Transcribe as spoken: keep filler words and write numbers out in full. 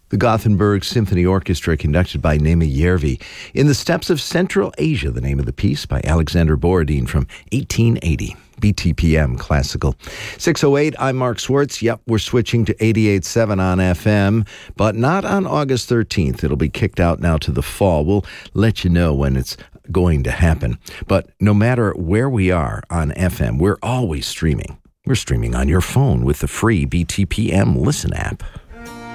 The Gothenburg Symphony Orchestra, conducted by Nema Järvi. In the Steppes of Central Asia, the name of the piece, by Alexander Borodin from eighteen eighty. B T P M Classical. six oh eight, I'm Mark Swartz. Yep, we're switching to eighty-eight point seven on F M, but not on August thirteenth. It'll be kicked out now to the fall. We'll let you know when it's going to happen. But no matter where we are on F M, we're always streaming. We're streaming on your phone with the free B T P M Listen app.